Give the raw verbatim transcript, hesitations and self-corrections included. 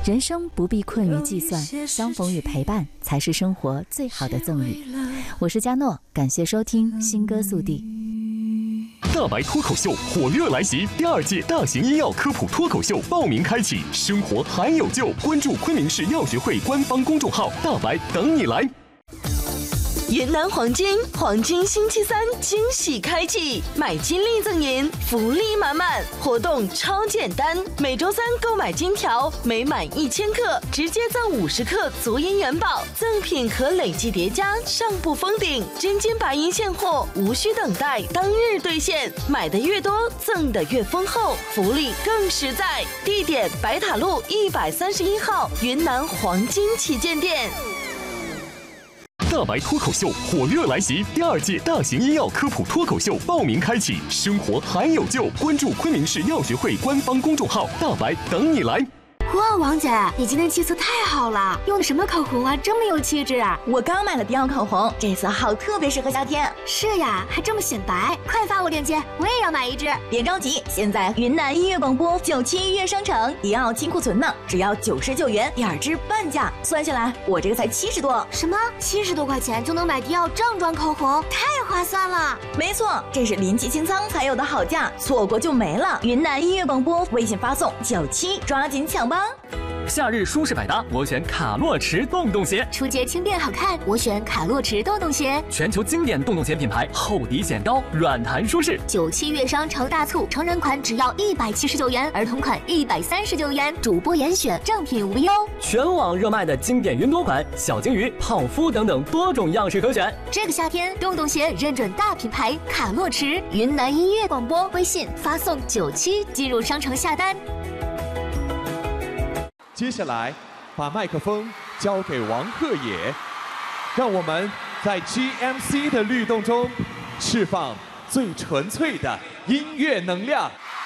人生不必困于计算，相逢与陪伴才是生活最好的赠予。我是佳诺，感谢收听新歌速递。 大白脱口秀火热来袭，第二届大型医药科普脱口秀报名开启，生活还有救！关注昆明市药学会官方公众号“大白”，等你来。 云南黄金黄金星期三惊喜开启，买金粒赠银，福利满满，活动超简单，每周三购买金条，每满一千克直接赠五十克足银元宝，赠品可累计叠加，上不封顶，真金白银现货，无需等待，当日兑现，买的越多，赠的越丰厚，福利更实在。地点：白塔路一百三十一号云南黄金旗舰店。 大白脱口秀火热来袭，第二届大型医药科普脱口秀报名开启，生活还有救！关注昆明市药学会官方公众号“大白”，等你来。 哇，王姐，你今天气色太好了，用的什么口红啊，这么有气质啊！ 我刚买了迪奥口红，这色号特别适合夏天。 是呀，还这么显白，快发我链接，我也要买一支。 别着急，现在云南音乐广播九七音乐商城迪奥清库存呢，只要九十九元，第二支半价，算下来我这个才七十多。 什么？七十多块钱就能买迪奥正装口红，太划算了！ 没错，这是临期清仓才有的好价，错过就没了。云南音乐广播微信发送九七，抓紧抢吧！ 夏日舒适百搭，我选卡洛驰洞洞鞋； 初阶轻便好看，我选卡洛驰洞洞鞋。 全球经典洞洞鞋品牌，厚底显高，软弹舒适。 九七月商超大促，成人款只要一百七十九元，儿童款一百三十九元，主播严选，正品无忧。 全网热卖的经典云朵款、小金鱼、泡芙等等多种样式可选。 这个夏天，洞洞鞋认准大品牌卡洛驰。云南音乐广播微信发送九七进入商城下单。 接下来，把麦克风交给王鹤野，让我们在 G M C 的律动中释放最纯粹的音乐能量。